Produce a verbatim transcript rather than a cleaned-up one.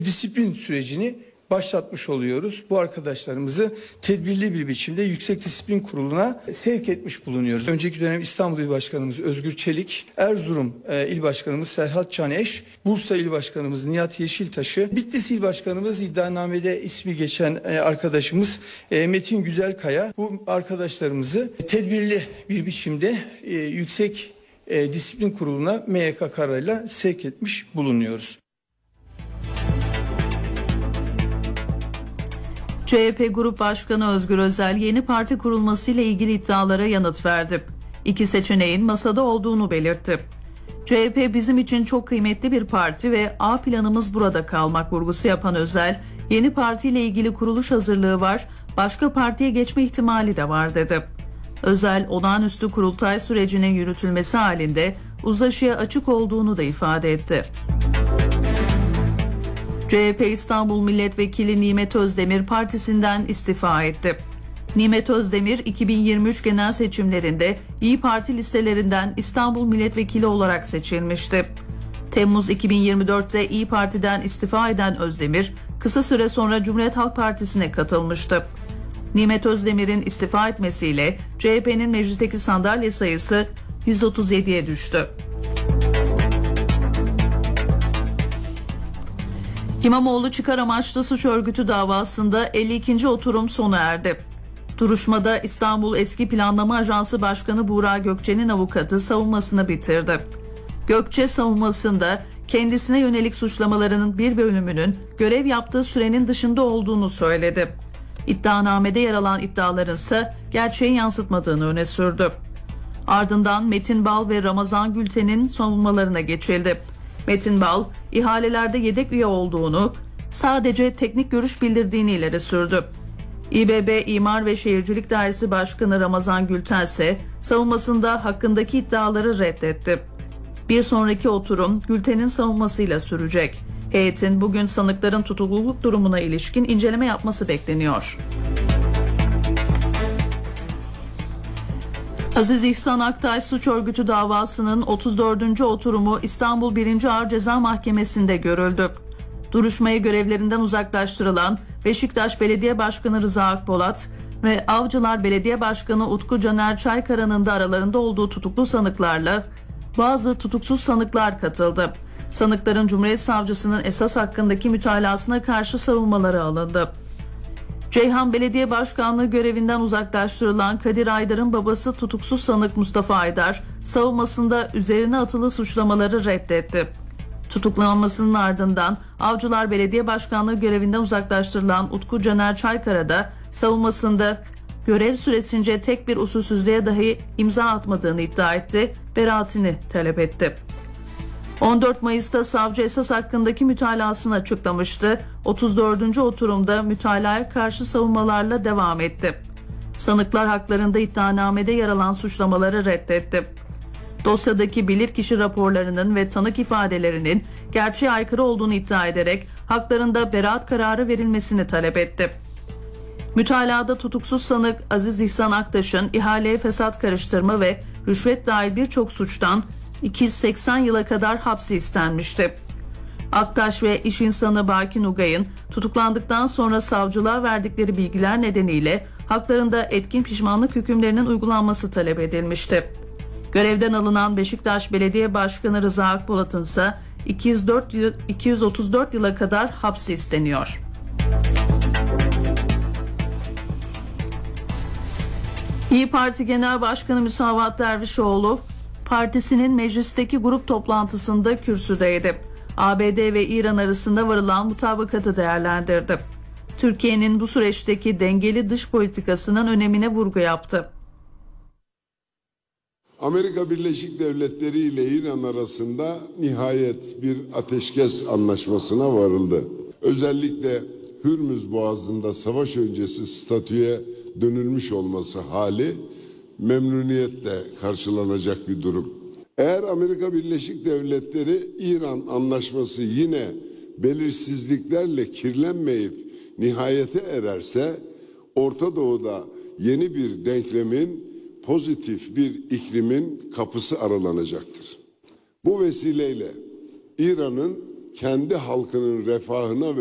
Disiplin sürecini başlatmış oluyoruz. Bu arkadaşlarımızı tedbirli bir biçimde Yüksek Disiplin Kurulu'na sevk etmiş bulunuyoruz. Önceki dönem İstanbul İl Başkanımız Özgür Çelik, Erzurum e, İl Başkanımız Serhat Caneş, Bursa İl Başkanımız Nihat Yeşiltaş'ı, Bitlis İl Başkanımız iddianamede ismi geçen e, arkadaşımız e, Metin Güzelkaya, bu arkadaşlarımızı tedbirli bir biçimde e, Yüksek e, Disiplin Kurulu'na M Y K kararıyla sevk etmiş bulunuyoruz. C H P Grup Başkanı Özgür Özel yeni parti kurulması ile ilgili iddialara yanıt verdi. İki seçeneğin masada olduğunu belirtti. C H P bizim için çok kıymetli bir parti ve A planımız burada kalmak vurgusu yapan Özel, yeni partiyle ilgili kuruluş hazırlığı var, başka partiye geçme ihtimali de var dedi. Özel, olağanüstü kurultay sürecinin yürütülmesi halinde uzlaşıya açık olduğunu da ifade etti. C H P İstanbul Milletvekili Nimet Özdemir partisinden istifa etti. Nimet Özdemir iki bin yirmi üç genel seçimlerinde İYİ Parti listelerinden İstanbul Milletvekili olarak seçilmişti. Temmuz iki bin yirmi dörtte İYİ Parti'den istifa eden Özdemir kısa süre sonra Cumhuriyet Halk Partisi'ne katılmıştı. Nimet Özdemir'in istifa etmesiyle C H P'nin meclisteki sandalye sayısı yüz otuz yediye düştü. İmamoğlu çıkar amaçlı suç örgütü davasında elli ikinci oturum sona erdi. Duruşmada İstanbul Eski Planlama Ajansı Başkanı Buğra Gökçe'nin avukatı savunmasını bitirdi. Gökçe savunmasında kendisine yönelik suçlamalarının bir bölümünün görev yaptığı sürenin dışında olduğunu söyledi. İddianamede yer alan iddiaların ise gerçeği yansıtmadığını öne sürdü. Ardından Metin Bal ve Ramazan Gülten'in savunmalarına geçildi. Metin Bal, ihalelerde yedek üye olduğunu, sadece teknik görüş bildirdiğini ileri sürdü. İ B B İmar ve Şehircilik Dairesi Başkanı Ramazan Gülten ise savunmasında hakkındaki iddiaları reddetti. Bir sonraki oturum Gülten'in savunmasıyla sürecek. Heyetin bugün sanıkların tutukluluk durumuna ilişkin inceleme yapması bekleniyor. Aziz İhsan Aktaş suç örgütü davasının otuz dördüncü oturumu İstanbul birinci Ağır Ceza Mahkemesi'nde görüldü. Duruşmaya görevlerinden uzaklaştırılan Beşiktaş Belediye Başkanı Rıza Akpolat ve Avcılar Belediye Başkanı Utku Caner Çaykara'nın da aralarında olduğu tutuklu sanıklarla bazı tutuksuz sanıklar katıldı. Sanıkların Cumhuriyet Savcısının esas hakkındaki mütalasına karşı savunmaları alındı. Ceyhan Belediye Başkanlığı görevinden uzaklaştırılan Kadir Aydar'ın babası tutuksuz sanık Mustafa Aydar, savunmasında üzerine atılı suçlamaları reddetti. Tutuklanmasının ardından Avcılar Belediye Başkanlığı görevinden uzaklaştırılan Utku Caner Çaykara da savunmasında görev süresince tek bir usulsüzlüğe dahi imza atmadığını iddia etti, beraatini talep etti. on dört Mayıs'ta savcı esas hakkındaki mütalasını açıklamıştı. otuz dördüncü oturumda mütalaya karşı savunmalarla devam etti. Sanıklar haklarında iddianamede yer alan suçlamaları reddetti. Dosyadaki bilirkişi raporlarının ve tanık ifadelerinin gerçeğe aykırı olduğunu iddia ederek haklarında beraat kararı verilmesini talep etti. Mütalada tutuksuz sanık Aziz İhsan Aktaş'ın ihaleye fesat karıştırma ve rüşvet dahil birçok suçtan iki yüz seksen yıla kadar hapsi istenmişti. Aktaş ve iş insanı Baki Nugay'ın tutuklandıktan sonra savcılığa verdikleri bilgiler nedeniyle haklarında etkin pişmanlık hükümlerinin uygulanması talep edilmişti. Görevden alınan Beşiktaş Belediye Başkanı Rıza Akpolat'ın ise iki yüz otuz dört yıla kadar hapsi isteniyor. İYİ Parti Genel Başkanı Müsavat Dervişoğlu, partisinin meclisteki grup toplantısında kürsüdeydi. A B D ve İran arasında varılan mutabakatı değerlendirdi. Türkiye'nin bu süreçteki dengeli dış politikasının önemine vurgu yaptı. Amerika Birleşik Devletleri ile İran arasında nihayet bir ateşkes anlaşmasına varıldı. Özellikle Hürmüz Boğazı'nda savaş öncesi statüye dönülmüş olması hali memnuniyetle karşılanacak bir durum. Eğer Amerika Birleşik Devletleri İran anlaşması yine belirsizliklerle kirlenmeyip nihayete ererse Orta Doğu'da yeni bir denklemin, pozitif bir iklimin kapısı aralanacaktır. Bu vesileyle İran'ın kendi halkının refahına ve